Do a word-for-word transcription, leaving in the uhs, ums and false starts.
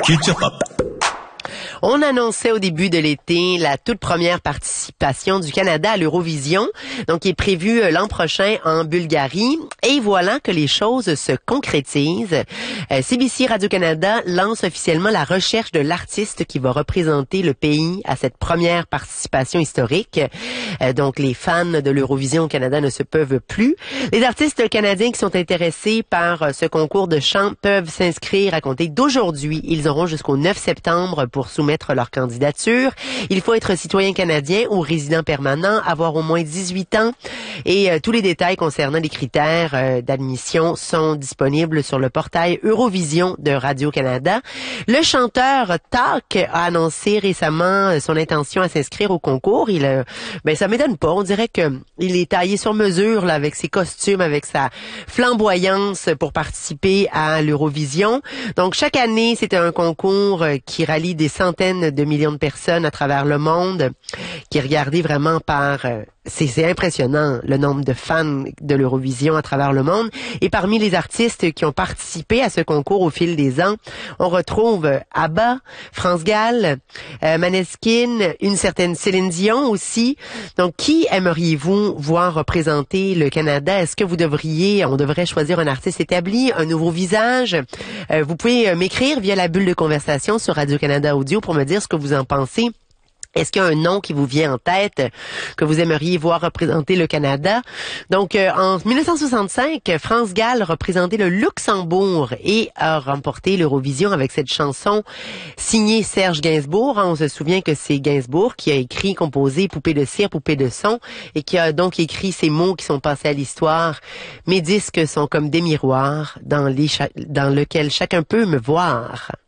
Culture Pop. On annonçait au début de l'été la toute première participation du Canada à l'Eurovision, donc qui est prévue l'an prochain en Bulgarie. Et voilà que les choses se concrétisent. Euh, C B C Radio-Canada lance officiellement la recherche de l'artiste qui va représenter le pays à cette première participation historique. Euh, donc les fans de l'Eurovision au Canada ne se peuvent plus. Les artistes canadiens qui sont intéressés par ce concours de chant peuvent s'inscrire à compter d'aujourd'hui. Ils auront jusqu'au neuf septembre pour soumettre leur candidature. Il faut être citoyen canadien ou résident permanent, avoir au moins dix-huit ans et euh, tous les détails concernant les critères euh, d'admission sont disponibles sur le portail Eurovision de Radio-Canada. Le chanteur Tak a annoncé récemment son intention à s'inscrire au concours. Il, euh, ben ça m'étonne pas. On dirait que il est taillé sur mesure là, avec ses costumes, avec sa flamboyance pour participer à l'Eurovision. Donc chaque année, c'est un concours qui rallie des centaines de millions de personnes à travers le monde, qui est regardé vraiment par... Euh, c'est, c'est impressionnant, le nombre de fans de l'Eurovision à travers le monde. Et parmi les artistes qui ont participé à ce concours au fil des ans, on retrouve ABBA, France Gall, euh, Maneskin, une certaine Céline Dion aussi. Donc, qui aimeriez-vous voir représenter le Canada? Est-ce que vous devriez, on devrait choisir un artiste établi, un nouveau visage? Euh, vous pouvez m'écrire via la bulle de conversation sur Radio-Canada Audio pour me dire ce que vous en pensez. Est-ce qu'il y a un nom qui vous vient en tête que vous aimeriez voir représenter le Canada? Donc, euh, en dix-neuf cent soixante-cinq, France Gall représentait le Luxembourg et a remporté l'Eurovision avec cette chanson signée Serge Gainsbourg. On se souvient que c'est Gainsbourg qui a écrit, composé Poupée de cire, poupée de son et qui a donc écrit ces mots qui sont passés à l'histoire. Mes disques sont comme des miroirs dans, les cha- dans lesquels chacun peut me voir.